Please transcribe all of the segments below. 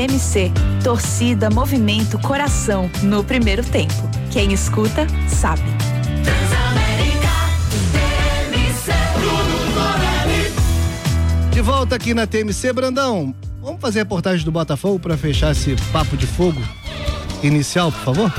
TMC. Torcida, movimento, coração no primeiro tempo. Quem escuta, sabe. De volta aqui na TMC, Brandão. Vamos fazer a reportagem do Botafogo para fechar esse papo de fogo inicial, por favor?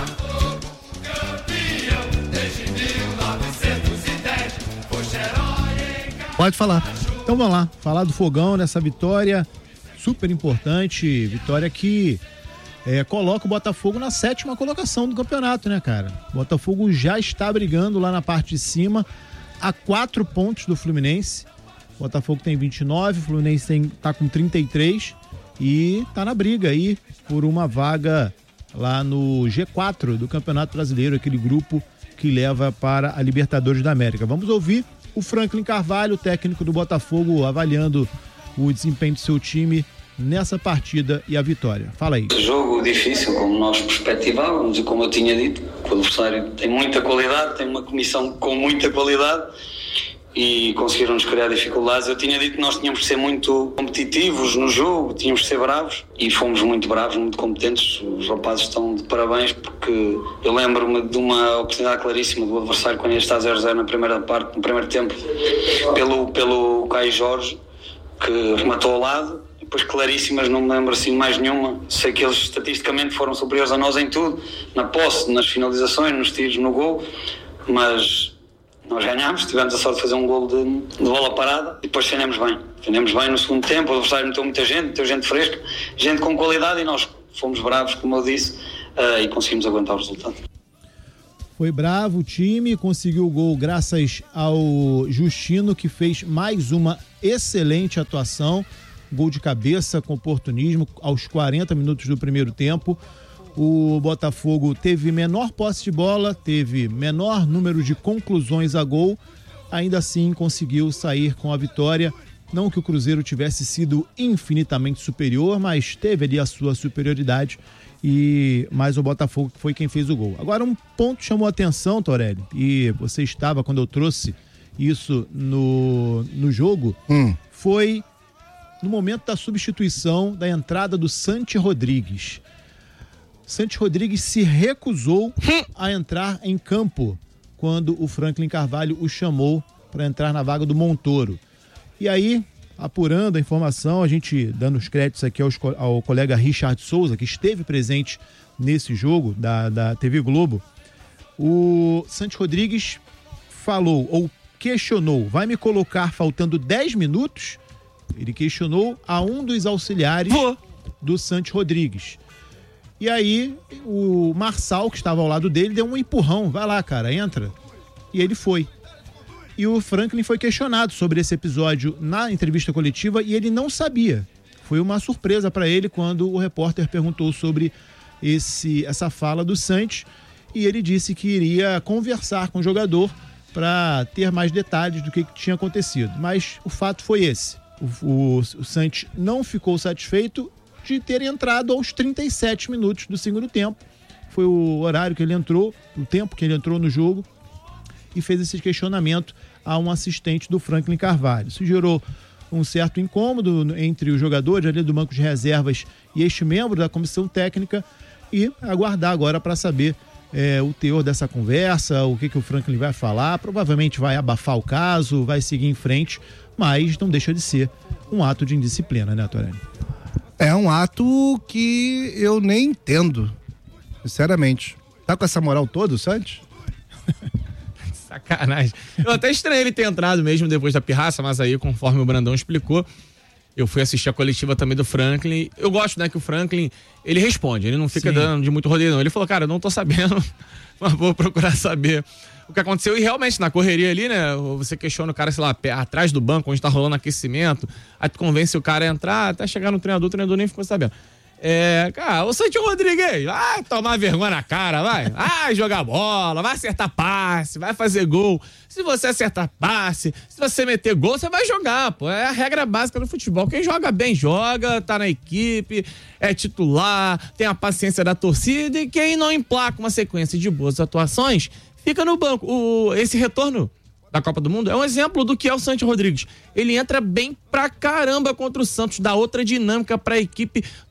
Pode falar. Então vamos lá, falar do Fogão nessa vitória super importante, vitória que coloca o Botafogo na 7ª colocação do campeonato, né, cara? O Botafogo já está brigando lá na parte de cima, a 4 pontos do Fluminense. O Botafogo tem 29, o Fluminense tá com 33 e tá na briga aí por uma vaga lá no G4 do Campeonato Brasileiro, aquele grupo que leva para a Libertadores da América. Vamos ouvir o Franklin Carvalho, técnico do Botafogo, avaliando o desempenho do seu time nessa partida e a vitória. Fala aí. Jogo difícil, como nós perspectivávamos e como eu tinha dito, o adversário tem muita qualidade, tem uma comissão com muita qualidade e conseguiram-nos criar dificuldades. Eu tinha dito que nós tínhamos de ser muito competitivos no jogo, tínhamos de ser bravos e fomos muito bravos, muito competentes. Os rapazes estão de parabéns porque eu lembro-me de uma oportunidade claríssima do adversário quando ia estar 0-0 na primeira parte, no primeiro tempo, pelo Caio Jorge, que rematou ao lado. Depois claríssimas, não me lembro assim de mais nenhuma. Sei que eles estatisticamente foram superiores a nós em tudo, na posse, nas finalizações, nos tiros, no gol, mas nós ganhámos, tivemos a sorte de fazer um gol de bola parada e depois defendemos bem no segundo tempo. O adversário meteu muita gente, meteu gente fresca, gente com qualidade e nós fomos bravos, como eu disse, e conseguimos aguentar o resultado. Foi bravo o time, conseguiu o gol graças ao Justino, que fez mais uma excelente atuação, gol de cabeça com oportunismo aos 40 minutos do primeiro tempo. O Botafogo teve menor posse de bola, teve menor número de conclusões a gol, ainda assim conseguiu sair com a vitória. Não que o Cruzeiro tivesse sido infinitamente superior, mas teve ali a sua superioridade, mas o Botafogo foi quem fez o gol. Agora, um ponto chamou a atenção, Torelli, e você estava quando eu trouxe isso no jogo, foi no momento da substituição da entrada do Santi Rodrigues. Santi Rodrigues se recusou a entrar em campo quando o Franklin Carvalho o chamou para entrar na vaga do Montoro. E aí, apurando a informação, a gente dando os créditos aqui ao colega Richard Souza, que esteve presente nesse jogo da TV Globo, o Santi Rodrigues falou, ou questionou, vai me colocar faltando 10 minutos? Ele questionou a um dos auxiliares do Santi Rodrigues. E aí, o Marçal, que estava ao lado dele, deu um empurrão. Vai lá, cara, entra. E ele foi. E o Franklin foi questionado sobre esse episódio na entrevista coletiva e ele não sabia. Foi uma surpresa para ele quando o repórter perguntou sobre essa fala do Santi. E ele disse que iria conversar com o jogador para ter mais detalhes do que tinha acontecido. Mas o fato foi esse. O Santi não ficou satisfeito de ter entrado aos 37 minutos do segundo tempo. Foi o horário que ele entrou, o tempo que ele entrou no jogo, e fez esse questionamento a um assistente do Franklin Carvalho. Isso gerou um certo incômodo entre os jogadores ali do banco de reservas e este membro da comissão técnica, e aguardar agora para saber o teor dessa conversa, o que o Franklin vai falar. Provavelmente vai abafar o caso, vai seguir em frente, mas não deixa de ser um ato de indisciplina, né, Torelli? É um ato que eu nem entendo, sinceramente. Tá com essa moral toda, o Santos? Sacanagem. Eu até estranhei ele ter entrado mesmo depois da pirraça, mas aí, conforme o Brandão explicou, eu fui assistir a coletiva também do Franklin. Eu gosto, né, que o Franklin, ele responde, ele não fica dando de muito rodeio, não. Ele falou, cara, eu não tô sabendo, mas vou procurar saber o que aconteceu. E realmente, na correria ali, né, você questiona o cara, sei lá, atrás do banco, onde tá rolando aquecimento, aí tu convence o cara a entrar, até chegar no treinador, o treinador nem ficou sabendo. Cara, ô Santi Rodrigues, vai tomar vergonha na cara, vai jogar bola, vai acertar passe, vai fazer gol. Se você acertar passe, se você meter gol, você vai jogar, pô, é a regra básica do futebol. Quem joga bem, joga, tá na equipe, é titular, tem a paciência da torcida, e quem não emplaca uma sequência de boas atuações, fica no banco. Esse retorno da Copa do Mundo é um exemplo do que é o Santi Rodrigues. Ele entra bem pra caramba contra o Santos, dá outra dinâmica pra equipe,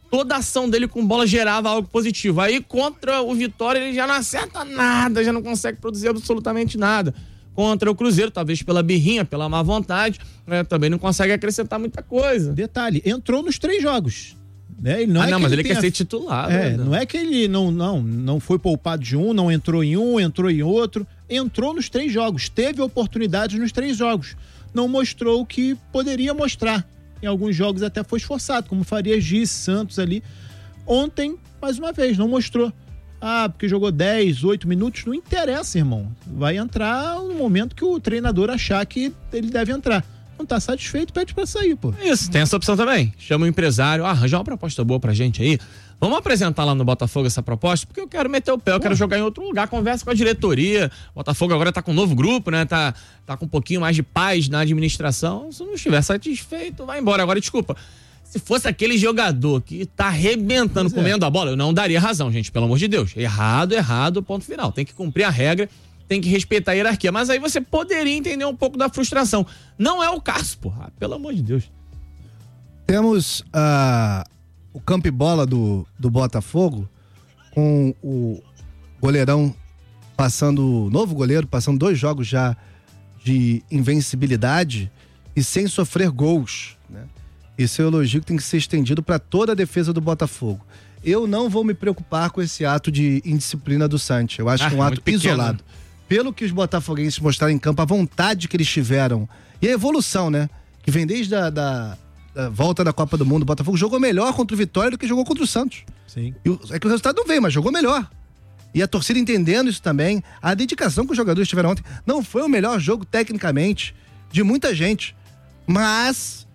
toda a ação dele com bola gerava algo positivo. Aí contra o Vitória ele já não acerta nada, já não consegue produzir absolutamente nada. Contra o Cruzeiro, talvez pela birrinha, pela má vontade, né, também não consegue acrescentar muita coisa. Detalhe, entrou nos 3 jogos. Né? Ele Mas ele quer ser titular. Não é que ele não foi poupado de um, não entrou em um, entrou em outro. Entrou nos 3 jogos, teve oportunidades nos 3 jogos. Não mostrou o que poderia mostrar. Em alguns jogos até foi esforçado, como Farias disse, Santos ali. Ontem, mais uma vez, não mostrou. Porque jogou 10, 8 minutos, não interessa, irmão. Vai entrar no momento que o treinador achar que ele deve entrar. Não tá satisfeito, pede pra sair, pô. Isso, tem essa opção também. Chama o empresário, arranja uma proposta boa pra gente aí. Vamos apresentar lá no Botafogo essa proposta, porque eu quero meter o pé, eu quero jogar em outro lugar, conversa com a diretoria. O Botafogo agora tá com um novo grupo, né? Tá com um pouquinho mais de paz na administração. Se não estiver satisfeito, vai embora. Agora, desculpa, se fosse aquele jogador que tá arrebentando, comendo a bola, eu não daria razão, gente, pelo amor de Deus. Errado, ponto final. Tem que cumprir a regra, tem que respeitar a hierarquia. Mas aí você poderia entender um pouco da frustração. Não é o caso, porra. Pelo amor de Deus. Temos o campo e bola do Botafogo, com o goleirão passando, novo goleiro, passando 2 jogos já de invencibilidade e sem sofrer gols, né? Esse é o elogio que tem que ser estendido para toda a defesa do Botafogo. Eu não vou me preocupar com esse ato de indisciplina do Santos. Eu acho que é um ato isolado. Pelo que os botafoguenses mostraram em campo, a vontade que eles tiveram e a evolução, né? Que vem desde a volta da Copa do Mundo. O Botafogo jogou melhor contra o Vitória do que jogou contra o Santos. Sim. É que o resultado não veio, mas jogou melhor. E a torcida entendendo isso também. A dedicação que os jogadores tiveram ontem. Não foi o melhor jogo tecnicamente de muita gente. Mas